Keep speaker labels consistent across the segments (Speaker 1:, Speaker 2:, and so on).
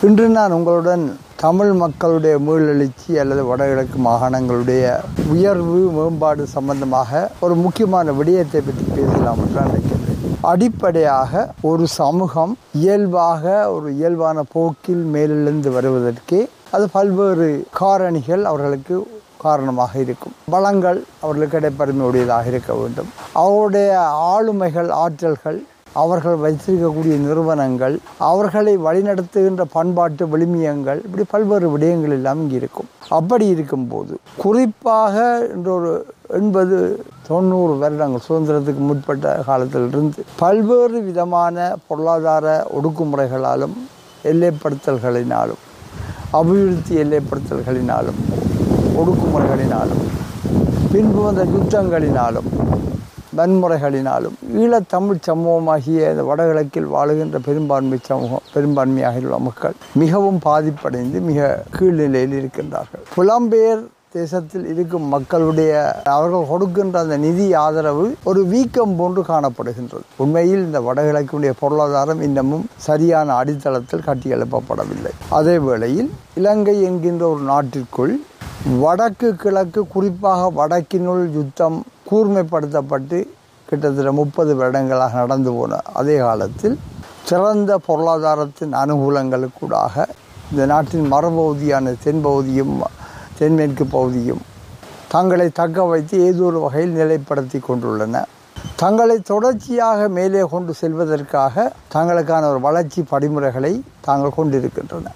Speaker 1: இன்று நான் உங்களுடன் தமிழ் மக்களுடைய மீளெழுச்சி அல்லது வடகிழக்கு மாகாணங்களுடைய உயர்வு மேம்பாடு சம்பந்தமாக ஒரு முக்கியமான விடயத்தை பற்றி பேசலாம் என்று நினைக்கின்றேன். அடிப்படையாக ஒரு சமூகம் இயல்பான போக்கில் மேலெழுந்து வருவதற்கே அது பல்வேறு காரணிகள் அவர்களுக்கு காரணமாக இருக்கும். வளங்கள் அவர்களுக்கு இடைப்பெருமையுடையதாக இருக்க வேண்டும். அவருடைய ஆளுமைகள், ஆற்றல்கள், அவர்கள் வைத்திருக்கக்கூடிய நிறுவனங்கள், அவர்களை வழிநடத்துகின்ற பண்பாட்டு விழுமியங்கள், இப்படி பல்வேறு விடயங்கள் எல்லாம் இங்கே இருக்கும். அப்படி இருக்கும்போது குறிப்பாக இன்றொரு 80-90 வருடங்கள் சுதந்திரத்துக்கு முற்பட்ட காலத்திலிருந்து பல்வேறு விதமான பொருளாதார ஒடுக்குமுறைகளாலும் எல்லைப்படுத்தல்களினாலும் அபிவிருத்தி எல்லைப்படுத்தல்களினாலும் ஒடுக்குமுறைகளினாலும் பின்பு வந்த யுத்தங்களினாலும் வன்முறைகளினாலும் ஈழத்தமிழ் சமூகமாகிய இந்த வடகிழக்கில் வாழுகின்ற பெரும்பான்மையாக உள்ள மக்கள் மிகவும் பாதிப்படைந்து மிக கீழ்நிலையில் இருக்கின்றார்கள். புலம்பெயர் தேசத்தில் இருக்கும் மக்களுடைய அவர்கள் கொடுக்கின்ற அந்த நிதி ஆதரவு ஒரு வீக்கம் போன்று காணப்படுகின்றது. உண்மையில் இந்த வடகிழக்குடைய பொருளாதாரம் இன்னமும் சரியான அடித்தளத்தில் கட்டியெழுப்பப்படவில்லை. அதே வேளையில் இலங்கை என்கின்ற ஒரு நாட்டிற்குள் வடக்கு கிழக்கு, குறிப்பாக வடக்கினுள் யுத்தம் கூர்மைப்படுத்தப்பட்டு கிட்டத்தட்ட 30 வருடங்களாக நடந்து போன அதே காலத்தில் சிறந்த பொருளாதாரத்தின் அனுகூலங்களுக்கூடாக இந்த நாட்டின் மறுபகுதியான தென்பகுதியும் தென்மேற்கு பகுதியும் தங்களை தக்க வைத்து ஏதோ ஒரு வகையில் நிலைப்படுத்தி கொண்டுள்ளன. தங்களை தொடர்ச்சியாக மேலே கொண்டு செல்வதற்காக தங்களுக்கான ஒரு வளர்ச்சி படிமுறைகளை தாங்கள் கொண்டிருக்கின்றன.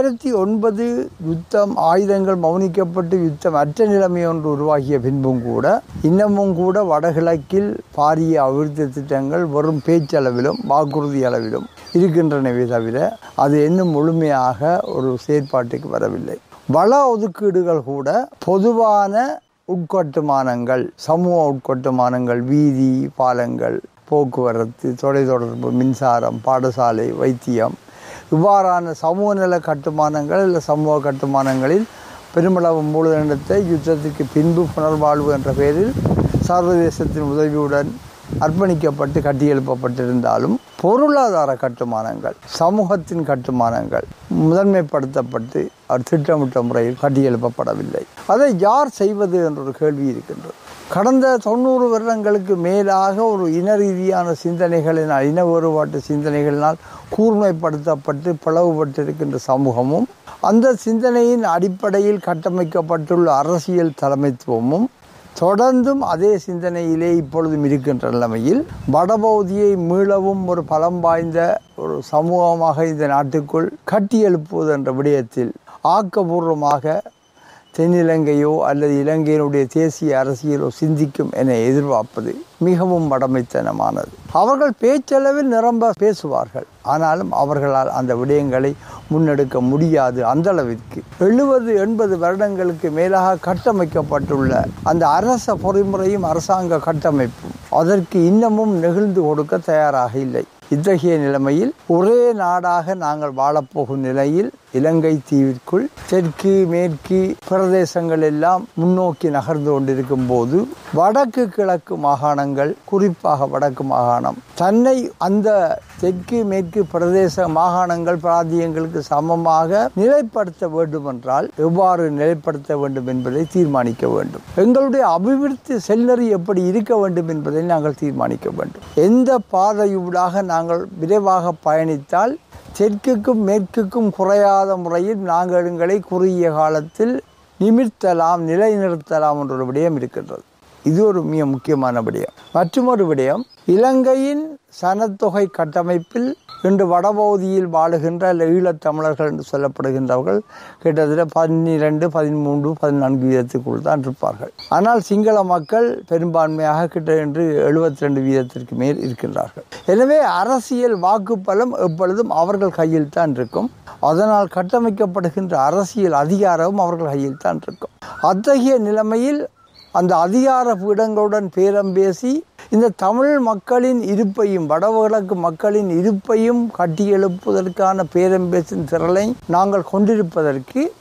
Speaker 1: 2009 யுத்தம், ஆயுதங்கள் மௌனிக்கப்பட்டு யுத்தம் அற்ற நிலைமை ஒன்று உருவாகிய பின்பும் கூட இன்னமும் கூட வடகிழக்கில் பாரிய அபிவிருத்தி திட்டங்கள் வெறும் பேச்சளவிலும் வாக்குறுதி அளவிலும் இருக்கின்றனவே தவிர அது இன்னும் முழுமையாக ஒரு செயற்பாட்டுக்கு வரவில்லை. வள ஒதுக்கீடுகள் கூட பொதுவான உட்கட்டுமானங்கள், சமூக உட்கட்டுமானங்கள், வீதி பாலங்கள், போக்குவரத்து, தொலைத்தொடர்பு, மின்சாரம், பாடசாலை, வைத்தியம், இவ்வாறான சமூக நல கட்டுமானங்கள் இல்லை சமூக கட்டுமானங்களில் பெருமளவு மூலதனத்தை யுத்தத்துக்கு பின்பு புனர்வாழ்வு என்ற பெயரில் சர்வதேசத்தின் உதவியுடன் அர்ப்பணிக்கப்பட்டு கட்டியெழுப்பப்பட்டிருந்தாலும் பொருளாதார கட்டுமானங்கள், சமூகத்தின் கட்டுமானங்கள் முதன்மைப்படுத்தப்பட்டு திட்டமிட்ட முறையில் கட்டியெழுப்பப்படவில்லை. அதை யார் செய்வது என்ற ஒரு கேள்வி இருக்கின்றது. கடந்த 90 வருடங்களுக்கு மேலாக ஒரு இன ரீதியான சிந்தனைகளினால், இன வேறுபாட்டு சிந்தனைகளினால் கூர்மைப்படுத்தப்பட்டு பிளவுபட்டிருக்கின்ற சமூகமும் அந்த சிந்தனையின் அடிப்படையில் கட்டமைக்கப்பட்டுள்ள அரசியல் தலைமைத்துவமும் தொடர்ந்தும் அதே சிந்தனையிலே இப்பொழுதும் இருக்கின்ற நிலைமையில் வடபகுதியை மீளவும் ஒரு பலம் வாய்ந்த ஒரு சமூகமாக இந்த நாட்டுக்குள் கட்டியெழுப்புவது என்ற விடயத்தில் ஆக்கபூர்வமாக தென்னிலங்கையோ அல்லது இலங்கையினுடைய தேசிய அரசியலோ சிந்திக்கும் என எதிர்பார்ப்பது மிகவும் மடமைத்தனமானது. அவர்கள் பேச்சளவில் நிரம்ப பேசுவார்கள், ஆனாலும் அவர்களால் அந்த விடயங்களை முன்னெடுக்க முடியாது. அந்த அளவிற்கு 70-80 வருடங்களுக்கு மேலாக கட்டமைக்கப்பட்டுள்ள அந்த அரச பொறிமுறையும் அரசாங்க கட்டமைப்பும் அதற்கு இன்னமும் நெகிழ்ந்து கொடுக்க தயாராக இல்லை. இத்தகைய நிலைமையில் ஒரே நாடாக நாங்கள் வாழப்போகும் நிலையில் இலங்கை தீவிற்குள் தெற்கு மேற்கு பிரதேசங்கள் எல்லாம் முன்னோக்கி நகர்ந்து கொண்டிருக்கும் போது வடக்கு கிழக்கு மாகாணங்கள், குறிப்பாக வடக்கு மாகாணம் தன்னை அந்த தெற்கு மேற்கு பிரதேச மாகாணங்கள் பிராந்தியங்களுக்கு சமமாக நிலைப்படுத்த வேண்டும் என்றால் எவ்வாறு நிலைப்படுத்த வேண்டும் என்பதை தீர்மானிக்க வேண்டும். எங்களுடைய அபிவிருத்தி செல்நெறி எப்படி இருக்க வேண்டும் என்பதை நாங்கள் தீர்மானிக்க வேண்டும். எந்த பாதையூடாக நாங்கள் விரைவாக பயணித்தால் தெற்குக்கும் மேற்குக்கும் குறையாத முறையில் நாங்கள் எங்களை குறுகிய காலத்தில் நிமிர்த்தலாம், நிலைநிறுத்தலாம் என்ற ஒரு விடயம் இருக்கின்றது. இது ஒரு மிக முக்கியமான விடயம். மற்றொரு விடயம், இலங்கையின் சனத்தொகை கட்டமைப்பில் இன்று வடபகுதியில் வாழுகின்ற ஈழத்தமிழர்கள் என்று சொல்லப்படுகின்றவர்கள் கிட்டத்தட்ட 12, 13, 14 வீதத்துக்குள் தான் இருப்பார்கள். ஆனால் சிங்கள மக்கள் பெரும்பான்மையாக கிட்ட என்று 72 வீதத்திற்கு மேல் இருக்கின்றார்கள். எனவே அரசியல் வாக்குப்பலம் எப்பொழுதும் அவர்கள் கையில் தான் இருக்கும். அதனால் கட்டமைக்கப்படுகின்ற அரசியல் அதிகாரமும் அவர்கள் கையில் தான் இருக்கும். அத்தகைய நிலைமையில் அந்த அதிகார பீடங்களுடன் பேரம் பேசி இந்த தமிழ் மக்களின் இருப்பையும் வடகிழக்கு மக்களின் இருப்பையும் கட்டியெழுப்புவதற்கான பேரம் பேசும் திரளை நாங்கள் கொண்டிருப்பதற்கு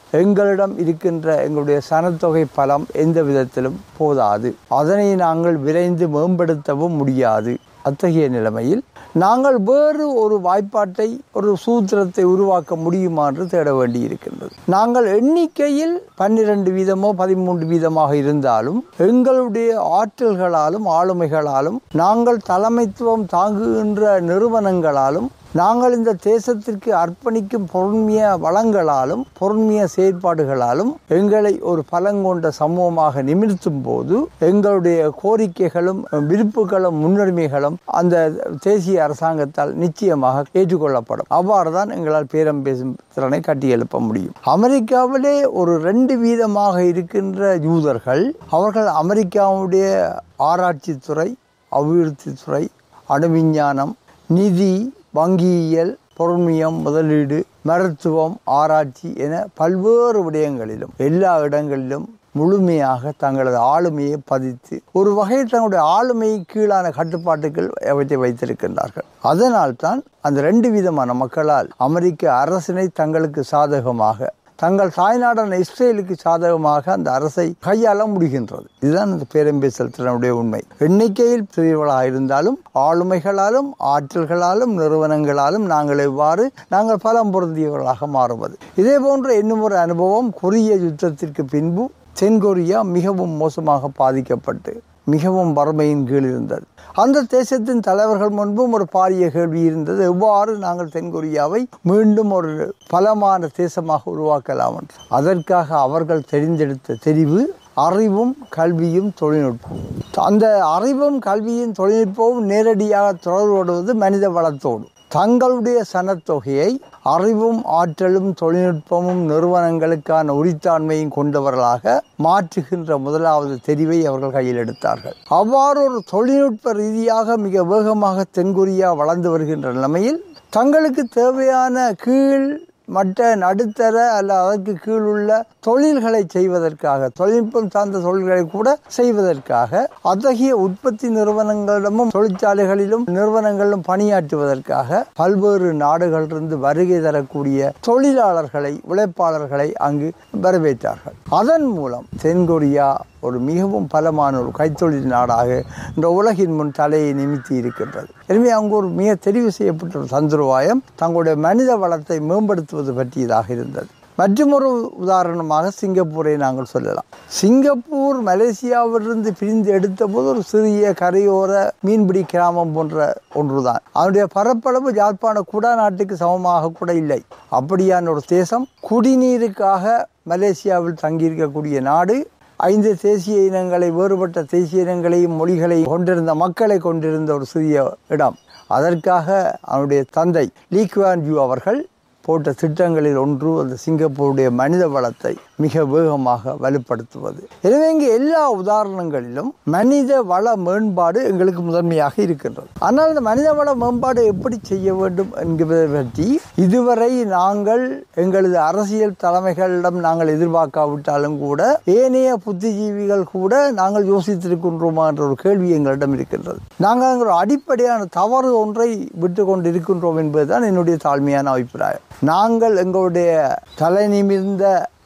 Speaker 1: எங்களிடம் இருக்கின்ற எங்களுடைய சனத்தொகை பலம் எந்த விதத்திலும் போதாது. அதனை நாங்கள் விரைந்து மேம்படுத்தவும் முடியாது. அத்தகைய நிலைமையில் நாங்கள் வேறு ஒரு வாய்ப்பாட்டை, ஒரு சூத்திரத்தை உருவாக்க முடியுமா என்று தேட வேண்டி இருக்கின்றது. நாங்கள் எண்ணிக்கையில் 12 வீதமோ 13 வீதமாக இருந்தாலும் எங்களுடைய ஆற்றல்களாலும் ஆளுமைகளாலும் நாங்கள் தலைமைத்துவம் தாங்குகின்ற நிறுவனங்களாலும் நாங்கள் இந்த தேசத்திற்கு அர்ப்பணிக்கும் பொருண்மைய வளங்களாலும் பொருண்மைய செயற்பாடுகளாலும் எங்களை ஒரு பலங்கொண்ட சமூகமாக நிமிர்த்தும் போது எங்களுடைய கோரிக்கைகளும் விருப்புகளும் முன்னுரிமைகளும் அந்த தேசிய அரசாங்கத்தால் நிச்சயமாக ஏற்றுக்கொள்ளப்படும். அவ்வாறுதான் எங்களால் பேரம் பேசும் திறனை கட்டி எழுப்ப முடியும். அமெரிக்காவிலே ஒரு 2 வீதமாக இருக்கின்ற யூதர்கள், அவர்கள் அமெரிக்காவுடைய ஆராய்ச்சித்துறை, அபிவிருத்தித்துறை, அணுவிஞ்ஞானம், நிதி, வங்கியியல், பொருண்மையம், முதலீடு, மருத்துவம், ஆராய்ச்சி என பல்வேறு விடயங்களிலும் எல்லா இடங்களிலும் முழுமையாக தங்களது ஆளுமையை பதித்து ஒரு வகையில் தங்களுடைய ஆளுமை கீழான கட்டுப்பாட்டுகள் அவற்றை வைத்திருக்கின்றார்கள். அதனால் தான் அந்த 2 விதமான மக்களால் அமெரிக்க அரசினை தங்களுக்கு சாதகமாக, தங்கள் தாய்நாடான இஸ்ரேலுக்கு சாதகமாக அந்த அரசை கையாள முடிகின்றது. இதுதான் அந்த பேரம்பேசல் திறனுடைய உண்மை. எண்ணிக்கையில் பிரிவுகளாக இருந்தாலும் ஆளுமைகளாலும் ஆற்றல்களாலும் நிறுவனங்களாலும் நாங்கள் பலம் பொருந்தியவர்களாக மாறுவது. இதே போன்ற இன்னும் ஒரு அனுபவம் கொரிய யுத்தத்திற்கு பின்பு தென்கொரியா மிகவும் மோசமாக பாதிக்கப்பட்டு மிகவும் வறுமையின் கீழ் இருந்தது. அந்த தேசத்தின் தலைவர்கள் முன்பும் ஒரு பாரிய கேள்வி இருந்தது, எவ்வாறு நாங்கள் தென்கொரியாவை மீண்டும் ஒரு பலமான தேசமாக உருவாக்கலாம் என்று. அதற்காக அவர்கள் தெரிந்தெடுத்த தெரிவு அறிவும் கல்வியும் தொழில்நுட்பம். அந்த அறிவும் கல்வியும் தொழில்நுட்பமும் நேரடியாக தொடர்புபடுவது மனித வளத்தோடு. தங்களுடைய சனத்தொகையை அறிவும் ஆற்றலும் தொழில்நுட்பமும் நிறுவனங்களுக்கான உரித்தாண்மையும் கொண்டவர்களாக மாற்றுகின்ற முதலாவது தெரிவை அவர்கள் கையில் எடுத்தார்கள். அவ்வாறு ஒரு தொழில்நுட்ப ரீதியாக மிக வேகமாக தென்கொரியா வளர்ந்து வருகின்ற நிலைமையில் தங்களுக்கு தேவையான கீழ் மற்ற நடுத்தர அல்ல அதற்கு கீழுள்ள தொழில்களை செய்வதற்காக, தொழில்நுட்பம் சார்ந்த தொழில்களை கூட செய்வதற்காக அத்தகைய உற்பத்தி நிறுவனங்களிடமும் தொழிற்சாலைகளிலும் நிறுவனங்களிலும் பணியாற்றுவதற்காக பல்வேறு நாடுகளிலிருந்து வருகை தரக்கூடிய தொழிலாளர்களை, உழைப்பாளர்களை அங்கு வரவேற்றார்கள். அதன் மூலம் தென்கொரியா ஒரு மிகவும் பலமான ஒரு கைத்தொழில் நாடாக இந்த உலகின் முன் தலையை நிமித்தி இருக்கின்றது. எனவே அங்கு ஒரு மிக தெரிவு செய்யப்பட்ட ஒரு தந்திரோபாயம் தங்களுடைய மனித வளத்தை மேம்படுத்துவது பற்றியதாக இருந்தது. மற்றொரு உதாரணமாக சிங்கப்பூரை நாங்கள் சொல்லலாம். சிங்கப்பூர் மலேசியாவிலிருந்து பிரிந்து எடுத்த போது ஒரு சிறிய கரையோர மீன்பிடி கிராமம் போன்ற ஒன்றுதான். அதனுடைய பரப்பளவு யாழ்ப்பாண குடா நாட்டுக்கு சமமாக கூட இல்லை. அப்படியான ஒரு தேசம், குடிநீருக்காக மலேசியாவில் தங்கியிருக்கக்கூடிய நாடு, 5 தேசிய இனங்களை, வேறுபட்ட தேசிய இனங்களையும் மொழிகளையும் கொண்டிருந்த மக்களை கொண்டிருந்த ஒரு சிறிய இடம். அதற்காக அவனுடைய தந்தை லீ குவான் யூ அவர்கள் போட்ட திட்டங்களில் ஒன்று அந்த சிங்கப்பூருடைய மனித வளத்தை மிக வேகமாக வலுப்படுத்துவது. எனவே இங்கே எல்லா உதாரணங்களிலும் மனித வள மேம்பாடு எங்களுக்கு முதன்மையாக இருக்கின்றது. ஆனால் இந்த மனித வள மேம்பாடு எப்படி செய்ய வேண்டும் என்கிறதை பற்றி இதுவரை நாங்கள் எங்களது அரசியல் தலைமைகளிடம் நாங்கள் எதிர்பார்க்காவிட்டாலும் கூட ஏனைய புத்திஜீவிகள் கூட நாங்கள் யோசித்திருக்கின்றோமா என்ற ஒரு கேள்வி எங்களிடம் இருக்கின்றது. நாங்கள் ஒரு அடிப்படையான தவறு ஒன்றை விட்டு கொண்டு இருக்கின்றோம் என்பதுதான் என்னுடைய தாழ்மையான அபிப்பிராயம். நாங்கள் எங்களுடைய தலை நிமிர்ந்த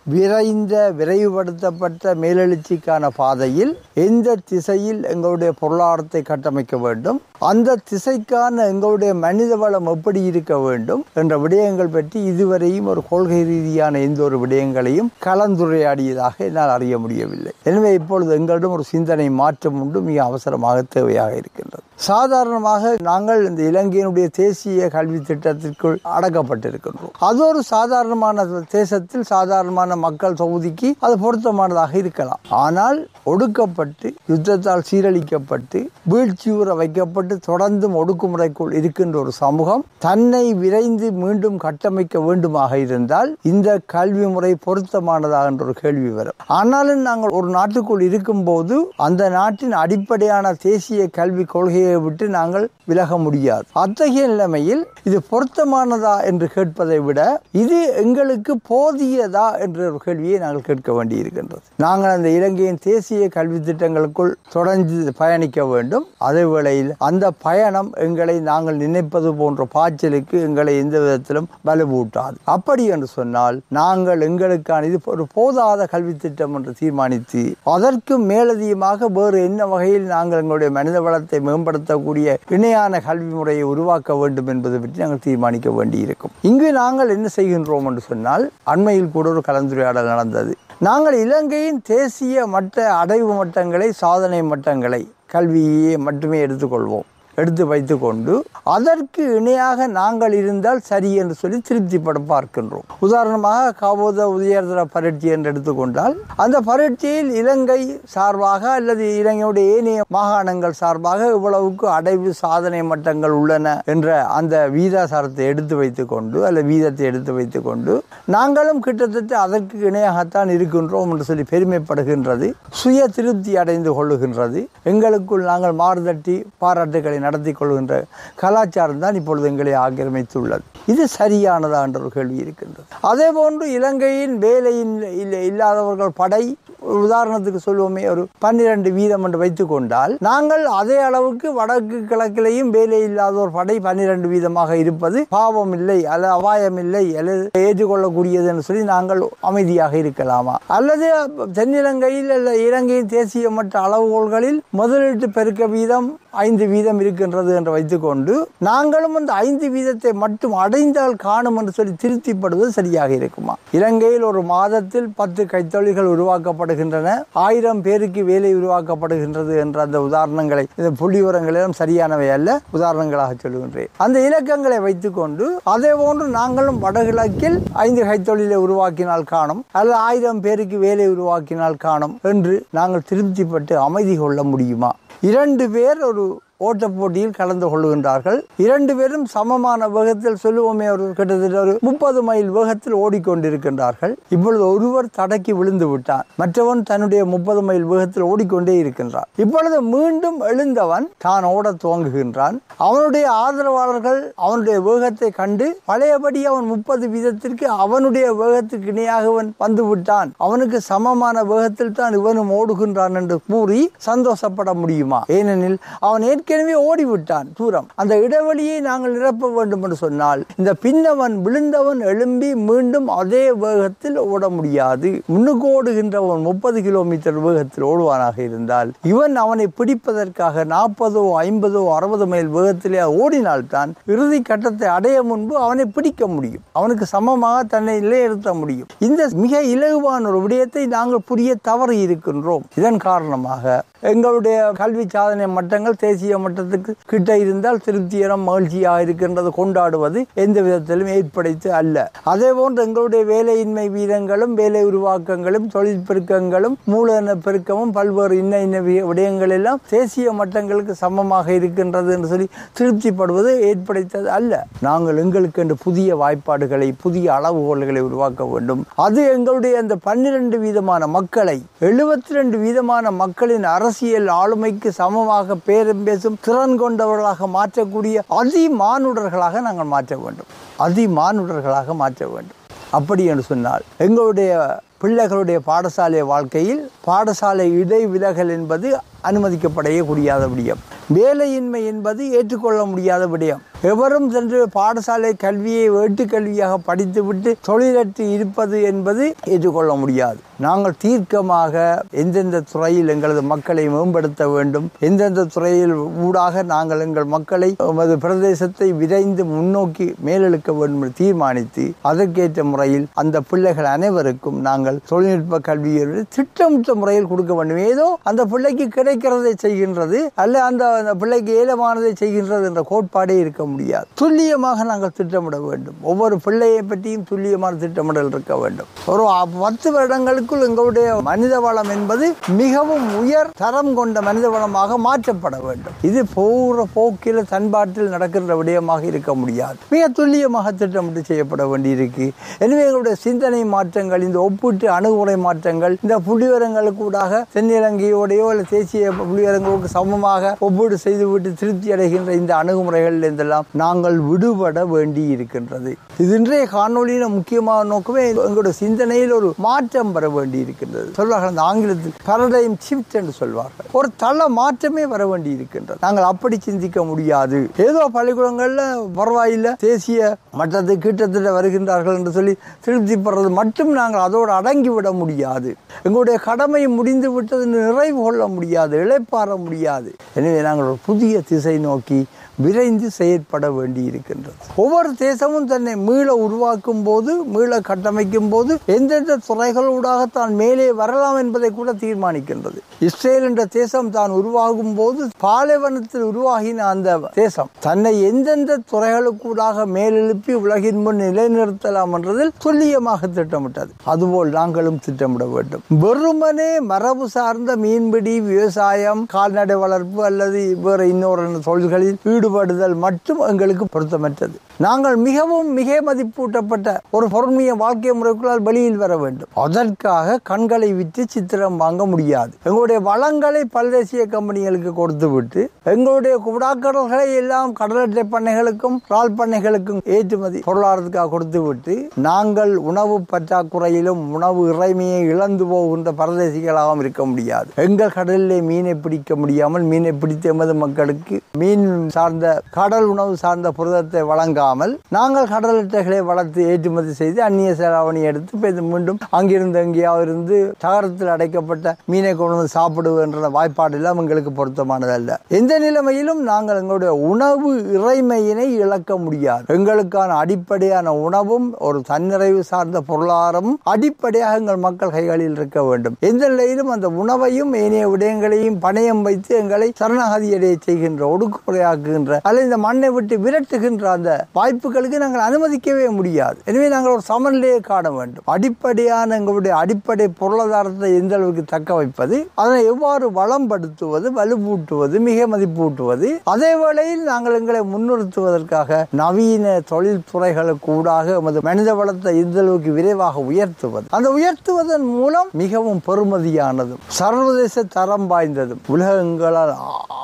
Speaker 1: விரைவுபடுத்தப்பட்ட மேலெழுச்சிக்கான பாதையில் எந்த திசையில் எங்களுடைய பொருளாதாரத்தை கட்டமைக்க வேண்டும், அந்த திசைக்கான எங்களுடைய மனித வளம் எப்படி இருக்க வேண்டும் என்ற விடயங்கள் பற்றி இதுவரையும் ஒரு கொள்கை ரீதியான எந்த ஒரு விடயங்களையும் கலந்துரையாடியதாக என்னால் அறிய முடியவில்லை. எனவே இப்பொழுது எங்களிடம் ஒரு சிந்தனை மாற்றம் உண்டு, மிக அவசரமாக தேவையாக இருக்கின்றது. சாதாரணமாக நாங்கள் இந்த இலங்கையினுடைய தேசிய கல்வி திட்டத்திற்குள் அடக்கப்பட்டிருக்கின்றோம். அது ஒரு சாதாரணமான தேசத்தில் சாதாரணமான மக்கள் தொகுதிக்கு அது பொருத்தமானதாக இருக்கலாம். ஆனால் ஒடுக்கப்பட்டு யுத்தத்தால் சீரழிக்கப்பட்டு வீழ்ச்சியுற வைக்கப்பட்டு தொடர்ந்தும் ஒடுக்குமுறைக்குள் இருக்கின்ற ஒரு சமூகம் தன்னை விரைந்து மீண்டும் கட்டமைக்க வேண்டுமாக இருந்தால் இந்த கல்வி முறை பொருத்தமானதா என்ற ஒரு கேள்வி வரும். ஆனாலும் நாங்கள் ஒரு நாட்டுக்குள் இருக்கும் போது அந்த நாட்டின் அடிப்படையான தேசிய கல்வி கொள்கையை விட்டு நாங்கள் விலக முடியாது. அத்தகைய நிலைமையில் இது பொருத்தமானதா என்று கேட்பதை விட இது எங்களுக்கு போதியதா என்று என்ற ஒரு கேள்வியை நாங்கள் கேட்க வேண்டியிருக்கின்றது. நாங்கள் அந்த இலங்கையின் தேசிய கல்வி திட்டங்களுக்குள் தொடர்ந்து பயணிக்க வேண்டும். அதே வேளையில் அந்த பயணம் எங்களை நாங்கள் நினைப்பது போன்ற பாய்ச்சலுக்கு எங்களை எந்த விதத்திலும் வலுவூட்டாது. அப்படி என்று சொன்னால் நாங்கள் எங்களுக்கான இது ஒரு போதாத கல்வி திட்டம் என்று தீர்மானித்து அதற்கு மேலதிகமாக வேறு என்ன வகையில் நாங்கள் எங்களுடைய மனித வளத்தை மேம்படுத்தக்கூடிய இணையான கல்வி முறையை உருவாக்க வேண்டும் என்பதை பற்றி நாங்கள் தீர்மானிக்க வேண்டியிருக்கும். இங்கு நாங்கள் என்ன செய்கின்றோம் என்று சொன்னால், அண்மையில் கூட ஒரு கலந்துரையாடல் நடந்தது. நாங்கள் இலங்கையின் தேசிய மட்ட அடைவு மட்டங்களை, சாதனை மட்டங்களை, கல்வியை மட்டுமே எடுத்து வைத்து கொண்டு அதற்கு இணையாக நாங்கள் இருந்தால் சரி என்று சொல்லி திருப்திப்பட பார்க்கின்றோம். உதாரணமாக காபோத உயர்தர பரீட்சை என்று எடுத்துக்கொண்டால் அந்த பரீட்சையில் இலங்கை சார்பாக அல்லது இலங்கையுடைய ஏனைய மாகாணங்கள் சார்பாக இவ்வளவுக்கு அடைவு சாதனை மட்டங்கள் உள்ளன என்ற அந்த வீதாசாரத்தை எடுத்து வைத்துக் கொண்டு அல்லது வீதத்தை எடுத்து வைத்துக் கொண்டு நாங்களும் கிட்டத்தட்ட அதற்கு இணையாகத்தான் இருக்கின்றோம் என்று சொல்லி பெருமைப்படுகின்றது, சுய திருப்தி அடைந்து கொள்ளுகின்றது. எங்களுக்குள் நாங்கள் மாறுதட்டி பாராட்டுகளை நடத்தி கொள்கின்ற கலாச்சாரம் தான் இப்பொழுது எங்களை ஆக்கிரமித்துள்ளது. இது சரியானதா என்ற ஒரு கேள்வி இருக்கின்றது. அதே போன்று இலங்கையின் வேலையில் இல்லாதவர்கள் படை, உதாரணத்துக்கு சொல்லுவோமே, ஒரு 12 வீதம் என்று வைத்துக் கொண்டால் நாங்கள் அதே அளவுக்கு வடக்கு கிழக்கிலையும் வேலை இல்லாதோர் படை 12 வீதமாக இருப்பது பாவம் இல்லை அல்லது அபாயம் இல்லை அல்லது ஏற்றுக்கொள்ளக்கூடியது என்று சொல்லி நாங்கள் அமைதியாக இருக்கலாமா? அல்லது தென்னிலங்கையில் அல்ல இலங்கையின் தேசிய மட்ட அளவுகோல்களில் முதலீட்டு பெருக்க வீதம் 5 வீதம் இருக்கின்றது என்று வைத்துக்கொண்டு நாங்களும் அந்த 5 வீதத்தை மட்டும் அடைந்தால் காணும் என்று சொல்லி திருப்திப்படுவது சரியாக இருக்குமா? இலங்கையில் ஒரு மாதத்தில் 10 கைத்தொழில்கள் உருவாக்கப்படுகின்றன, 1000 பேருக்கு வேலை உருவாக்கப்படுகின்றது என்ற அந்த உதாரணங்களை, இந்த புள்ளிவிவரங்களிலும் சரியானவை அல்ல, உதாரணங்களாக சொல்லுகின்றேன். அந்த இலக்கங்களை வைத்துக்கொண்டு அதே போன்று நாங்களும் வடகிழக்கில் 5 கைத்தொழிலை உருவாக்கினால் காணும் அல்லது 1000 பேருக்கு வேலை உருவாக்கினால் காணும் என்று நாங்கள் திருப்திப்பட்டு அமைதி கொள்ள முடியுமா? 2 பேர் ஒரு ஓட்ட போட்டியில் கலந்து கொள்ளுகின்றார்கள். 2 பேரும் சமமான வேகத்தில், சொல்லுவோமே, ஒரு கிட்டத்தட்ட ஒரு 30 மைல் வேகத்தில் ஓடிக்கொண்டிருக்கின்றார்கள். இப்பொழுது ஒருவர் தடக்கி விழுந்து விட்டான், மற்றவன் தன்னுடைய 30 மைல் வேகத்தில் ஓடிக்கொண்டே இருக்கின்றான். இப்பொழுது மீண்டும் எழுந்தவன் தான் ஓட துவங்குகின்றான். அவனுடைய ஆதரவாளர்கள் அவனுடைய வேகத்தை கண்டு பழையபடி அவன் 30 வீதத்திற்கு அவனுடைய வேகத்துக்கு இணையாக வந்து விட்டான், அவனுக்கு சமமான வேகத்தில் தான் இவனும் ஓடுகின்றான் என்று கூறி சந்தோஷப்பட முடியுமா? ஏனெனில் அவன் ஏற்கனவே ஓடிவிட்டான் தூரம். அந்த இடைவெளியை நாங்கள் நிரப்ப வேண்டும் என்று சொன்னால் இந்த பின்னவன் விழுந்தவன் எழும்பி மீண்டும் அதே வேகத்தில் ஓட முடியாது. முன்னுக்கு ஓடுகின்றவன் 30 கிலோமீட்டர் வேகத்தில் ஓடுவானாக இருந்தால் இவன் அவனை பிடிப்பதற்காக 40, 50, 60 மைல் வேகத்திலே ஓடினால்தான் இறுதி கட்டத்தை அடைய முன்பு அவனை பிடிக்க முடியும், அவனுக்கு சமமாக தன்னை நிலைநிறுத்த முடியும். இந்த மிக இலகுவான ஒரு விடயத்தை நாங்கள் புரிய தவறி இருக்கின்றோம். இதன் காரணமாக எங்களுடைய கல்வி சாதனை மட்டங்கள் தேசிய மட்டத்துக்கு கிட்ட இருந்தால் திருப்தியரம் மகிழ்ச்சியாக இருக்கின்றது கொண்டாடுவது எந்த விதத்திலும் ஏற்படுத்தி அல்ல. அதே போன்று எங்களுடைய வேலையின்மை வீதங்களும் வேலை உருவாக்கங்களும் தொழில் பெருக்கங்களும் மூலதன பெருக்கமும் பல்வேறு இன்ன விடயங்கள் எல்லாம் தேசிய மட்டங்களுக்கு சமமாக இருக்கின்றது என்று சொல்லி திருப்திப்படுவது ஏற்படுத்தது அல்ல. நாங்கள் எங்களுக்கு என்று புதிய வாய்ப்பாடுகளை, புதிய அளவுகோல்களை உருவாக்க வேண்டும். அது எங்களுடைய அந்த 12 வீதமான மக்களை 72 வீதமான மக்களின் அரசியல் ஆளுமைக்கு சமமாக பேரும் பேசும் திறன் கொண்டவர்களாக மாற்றக்கூடிய அதிமானுடர்களாக நாங்கள் மாற்ற வேண்டும், அதிமானுடர்களாக மாற்ற வேண்டும். அப்படி என்று சொன்னால் எங்களுடைய பிள்ளைகளுடைய பாடசாலை வாழ்க்கையில் பாடசாலை இடைவிலகல் என்பது அனுமதிக்கப்படையே கூடியாத விடயம், வேலையின்மை என்பது ஏற்றுக்கொள்ள முடியாத விடயம். எவரும் சென்று பாடசாலை கல்வியை வேட்டுக்கல்வியாக படித்துவிட்டு தொழிலற்று இருப்பது என்பது ஏற்றுக்கொள்ள முடியாது. நாங்கள் தீர்க்கமாக எந்தெந்த துறையில் எங்களது மக்களை மேம்படுத்த வேண்டும், எந்தெந்த துறையில் ஊடாக நாங்கள் எங்கள் மக்களை எமது பிரதேசத்தை விரைந்து முன்னோக்கி மேலெழுக்க வேண்டும் என்று தீர்மானித்து அதற்கேற்ற முறையில் அந்த பிள்ளைகள் அனைவருக்கும் நாங்கள் தொழில்நுட்ப கல்வியை திட்டமிட்ட முறையில் கொடுக்க வேண்டும். ஏதோ அந்த பிள்ளைக்கு கிடைக்கிறதை செய்கின்றது அல்ல அந்த பிள்ளைக்கு ஏலமானதை செய்கின்றது என்ற கோட்பாடே இருக்க முடியாது. துல்லியமாக நாங்கள் திட்டமிட வேண்டும். ஒவ்வொரு பிள்ளையை பற்றியும் துல்லியமான திட்டமிடல் இருக்க வேண்டும். ஒரு 10 வருடங்களுக்குள் எங்களுடைய மனித வளம் என்பது மிகவும் உயர் தரம் கொண்ட மனித வளமாக மாற்றப்பட வேண்டும். இது போக்கில் தன்பாட்டில் நடக்கின்ற விடயமாக இருக்க முடியாது. மிக துல்லியமாக திட்டமிட்டு செய்யப்பட வேண்டியிருக்கு. எனவே எங்களுடைய சிந்தனை மாற்றங்கள், இந்த ஒப்பீட்டு அணுகுமுறை மாற்றங்கள், இந்த புள்ளிவரங்களுக்கு ஊடாக தென்னிலங்கையோடையோ அல்ல தேசிய புள்ளிவரங்களுக்கு சமமாக ஒப்பீடு செய்துவிட்டு திருப்தி அடைகின்ற இந்த அணுகுமுறைகள் இதெல்லாம் எல்லாம் நாங்கள் விடுபட வேண்டி இருக்கின்றது. இது இன்றைய காணொலியில முக்கியமான நோக்கமே எங்களுடைய சிந்தனையில் ஒரு மாற்றம் பெற வேண்டி இருக்கின்றது. சொல்வார்கள் அந்த ஆங்கிலத்தில் paradigm shift என்று சொல்வார்கள். ஒரு தள மாற்றமே வர வேண்டி இருக்கின்றது. நாங்கள் அப்படி சிந்திக்க முடியாது. ஏதோ பள்ளிக்கூடங்கள்ல பரவாயில்லை, தேசிய மட்டத்தை கிட்டத்தட்ட வருகின்றார்கள் என்று சொல்லி திருப்திப்படுறது மட்டும் நாங்கள் அதோடு அடங்கிவிட முடியாது. எங்களுடைய கடமை முடிந்து விட்டது நிறைவு கொள்ள முடியாது, இளைப்பாற முடியாது. எனவே நாங்கள் ஒரு புதிய திசை நோக்கி விரைந்து செயற்பட வேண்டி இருக்கின்றது. ஒவ்வொரு தேசமும் தன்னை மீள உருவாக்கும் போது, மீள கட்டமைக்கும் போது எந்தெந்த துறைகளூடாக தான் மேலே வரலாம் என்பதை கூட தீர்மானிக்கின்றது. இஸ்ரேல் என்ற தேசம் தான் உருவாகும் போது பாலைவனத்தில் உருவாகின அந்த தேசம் தன்னை எந்தெந்த துறைகளுக்கூடாக மேலெழுப்பி உலகின் முன் நிலைநிறுத்தலாம் என்றதில் துல்லியமாக திட்டமிட்டது. அதுபோல் நாங்களும் திட்டமிட வேண்டும். வெறுமனே மரபு சார்ந்த மீன்பிடி, விவசாயம், கால்நடை வளர்ப்பு அல்லது வேறு இன்னொரு தொழில்களில் ஈடுபடுதல் மட்டும் எங்களுக்கு பொருத்தமற்றது. நாங்கள் மிகவும் மிக மதிப்பூட்டப்பட்ட ஒரு பொறுமைய வாழ்க்கை முறைக்குள்ளால் வெளியில் வர வேண்டும். அதற்காக கண்களை விட்டு சித்திரம் வாங்க முடியாது. எங்களுடைய வளங்களை பல்தேசிய கம்பெனிகளுக்கு கொடுத்து விட்டு எங்களுடைய குடாக்கடல்களை எல்லாம் கடலட்டை பண்ணைகளுக்கும் இறால் பண்ணைகளுக்கும் ஏற்றுமதி பொருளாதாரத்துக்காக கொடுத்து விட்டு நாங்கள் உணவு பற்றாக்குறையிலும் உணவு இறைமையை இழந்து போகின்ற பரதேசிகளாகவும் இருக்க முடியாது. எங்கள் கடலிலே மீனை பிடிக்க முடியாமல் மீனை பிடித்த எமது மக்களுக்கு மீன் சார்ந்த கடல் உணவு சார்ந்த புரதத்தை வழங்காமல் நாங்கள் கடல் அட்டைகளை வளர்த்து ஏற்றுமதி செய்து அந்நிய செலாவணி எடுத்து மீண்டும் அங்கிருந்து எங்கேயாவது இருந்து தகரத்தில் அடைக்கப்பட்ட மீனை கொண்டு வந்து சாப்பிடுகின்ற வாய்ப்பாடு எல்லாம் எங்களுக்கு பொருத்தமானதல்ல. எந்த நிலைமையிலும் நாங்கள் எங்களுடைய உணவு இறைமையினை இழக்க முடியாது. எங்களுக்கான அடிப்படையான உணவும் ஒரு தன்னிறைவு சார்ந்த பொருளாதாரமும் அடிப்படையாக எங்கள் மக்கள் கைகளில் இருக்க வேண்டும். எந்த நிலையிலும் அந்த உணவையும் ஏனைய விடயங்களையும் பணயம் வைத்து எங்களை சரணாகதியடைய செய்கின்ற, ஒடுக்குமுறையாக்குகின்ற அல்லது இந்த மண்ணை விட்டு விரட்டுகின்ற அந்த வாய்ப்புகளுக்கு நாங்கள் அனுமதிக்கவே முடியாது. எனவே நாங்கள் ஒரு சமநிலையை காண வேண்டும். அடிப்படையான எங்களுடைய அடிப்படை பொருளாதாரத்தை எந்த அளவுக்கு தக்க வைப்பது, அதனை எவ்வாறு வளம்படுத்துவது, வலுவூட்டுவது, மிக மதிப்பூட்டுவது, அதே வேளையில் நாங்கள் எங்களை முன்னிறுத்துவதற்காக நவீன தொழில் துறைகளுக்கு ஊடாக எமது மனித வளத்தை எந்த அளவுக்கு விரைவாக உயர்த்துவது, அந்த உயர்த்துவதன் மூலம் மிகவும் பெறுமதியானதும் சர்வதேச தரம் வாய்ந்ததும் உலகங்களால்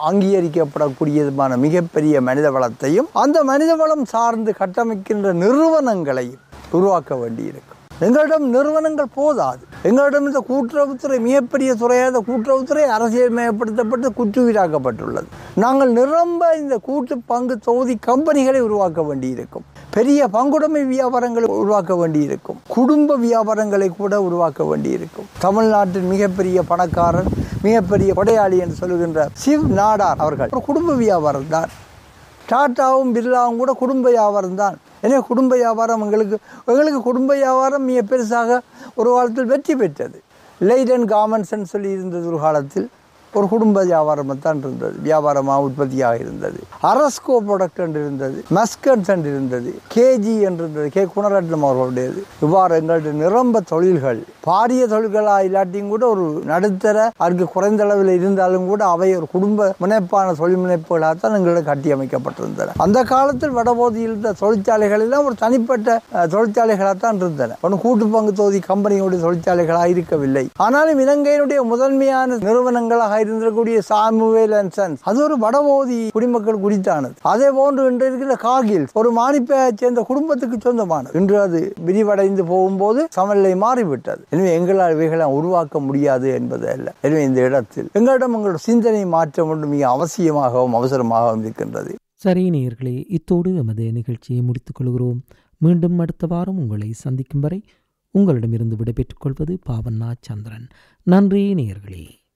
Speaker 1: அங்கீகரிக்கப்படக்கூடியதுமான மிகப்பெரிய மனித வளத்தையும் அந்த மனித வளம் சார்ந்து கட்டமைக்கின்ற நிறுவனங்களையும் உருவாக்க வேண்டியிருக்கும். எங்களிடம் நிறுவனங்கள் போதாது. எங்களிடம் இந்த கூட்டுறவுத்துறை மிகப்பெரிய துறையாக கூட்டுறவுத்துறை அரசியல்மயப்படுத்தப்பட்டு குற்றுயிராக்கப்பட்டுள்ளது. நாங்கள் நிரம்ப இந்த கூட்டு பங்கு தொகுதி கம்பெனிகளை உருவாக்க வேண்டியிருக்கும். பெரிய பங்குடைமை வியாபாரங்களை உருவாக்க வேண்டியிருக்கும். குடும்ப வியாபாரங்களை கூட உருவாக்க வேண்டியிருக்கும். தமிழ்நாட்டின் மிகப்பெரிய பணக்காரன், மிகப்பெரிய கொடையாளி என்று சொல்லுகின்ற சிவ் நாடார் அவர்கள் ஒரு குடும்ப வியாபாரம் தான். டாட்டாவும் பிர்லாவும் கூட குடும்ப வியாபாரம் தான். எனவே குடும்ப வியாபாரம் எங்களுக்கு குடும்ப வியாபாரம் மிக பெருசாக ஒரு காலத்தில் வெற்றி பெற்றது. லைடன் கார்மெண்ட்ஸ் சொல்லி இருந்தது ஒரு காலத்தில் ஒரு குடும்ப வியாபாரமாக தான் இருந்தது. வியாபாரமாக உற்பத்தியாக இருந்தது. அரஸ்கோ ப்ராடக்ட் என்று இருந்தது, மஸ்கட்ஸ் என்று இருந்தது, கேஜி என்று இருந்தது, கே குணரட்னம் அவர்களுடையது. இவ்வாறு எங்களுடைய நிரம்ப தொழில்கள் பாரிய தொழில்களாக இல்லாட்டியும் கூட ஒரு நடுத்தர அதுக்கு குறைந்த அளவில் இருந்தாலும் கூட அவை ஒரு குடும்ப முனைப்பான தொழில் முனைப்புகளாகத்தான் எங்களுக்கு கட்டி அமைக்கப்பட்டிருந்தன. அந்த காலத்தில் வடபகுதியில் இருந்த தொழிற்சாலைகள் எல்லாம் ஒரு தனிப்பட்ட தொழிற்சாலைகளாகத்தான் இருந்தன. ஒன்று கூட்டு பங்கு தொகுதி கம்பெனிகளுடைய தொழிற்சாலைகளாக இருக்கவில்லை. ஆனாலும் இலங்கையினுடைய முதன்மையான நிறுவனங்களாக இருந்திருக்கக்கூடிய சாமுவேல் அண்ட் சன்ஸ் அது ஒரு வடபகுதி குடிமக்கள் குறித்தானது. அதே போன்று இன்று இருக்கிற காகில் ஒரு மானிப்பை சேர்ந்த குடும்பத்துக்கு சொந்தமானது. இன்று அது விரிவடைந்து போகும்போது சமநிலை மாறிவிட்டது. எனவே எங்களால் இவைகளை உருவாக்க முடியாது என்பது அல்ல. எனவே இந்த இடத்தில் எங்களிடம் எங்களோட சிந்தனை மாற்றம் ஒன்று மிக அவசியமாகவும் அவசரமாகவும் இருக்கின்றது.
Speaker 2: சரி நேயர்களே, இத்தோடு எமது நிகழ்ச்சியை முடித்துக் கொள்கிறோம். மீண்டும் அடுத்த வாரம் உங்களை சந்திக்கும் வரை உங்களிடமிருந்து விடைபெற்றுக் கொள்வது பாவண்ணா சந்திரன். நன்றி நேயர்களே.